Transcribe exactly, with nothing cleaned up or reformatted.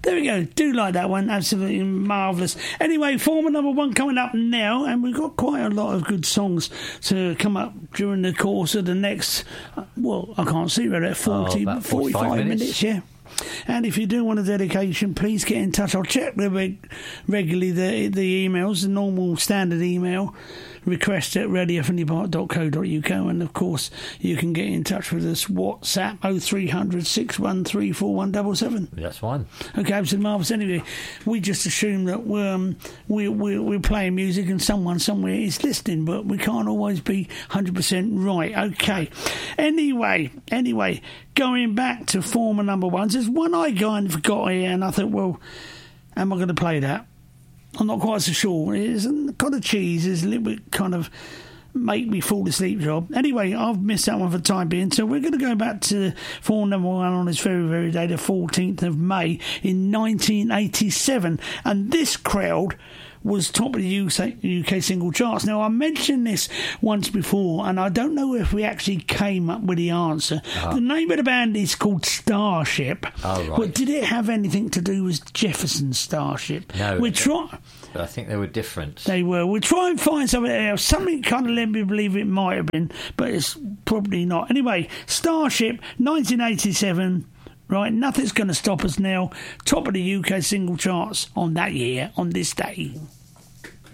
There we go. Do like that one. Absolutely marvellous. Anyway, former number one coming up now, and we've got quite a lot of good songs to come up during the course of the next, well, I can't see, we're at forty, oh, forty-five minutes. minutes, yeah. And if you do want a dedication, please get in touch. I'll check the reg- regularly the the emails, the normal standard email request at radio friendly park dot co dot uk, and of course you can get in touch with us. WhatsApp oh three hundred, six one three, four one seven seven. That's fine. Okay, absolutely marvellous. Anyway, we just assume that we're, um, we, we, we're playing music and someone somewhere is listening, but we can't always be one hundred percent right. Okay. Anyway, anyway, going back to former number ones, there's one I kind of got here, and I thought, well, am I going to play that? I'm not quite so sure. It's kind of cheese. It's a little bit kind of make me fall asleep job. Anyway, I've missed that one for the time being, so we're going to go back to form number one on this very, very day, the fourteenth of May in nineteen eighty-seven, and this crowd was top of the U K single charts. Now, I mentioned this once before, and I don't know if we actually came up with the answer. Uh-huh. The name of the band is called Starship. Oh, right. But did it have anything to do with Jefferson Starship? No. We try. But I think they were different. They were. We'll try and find something else. Something kind of led me to believe it might have been, but it's probably not. Anyway, Starship, nineteen eighty-seven. Right, nothing's going to stop us now. Top of the U K single charts on that year, on this day.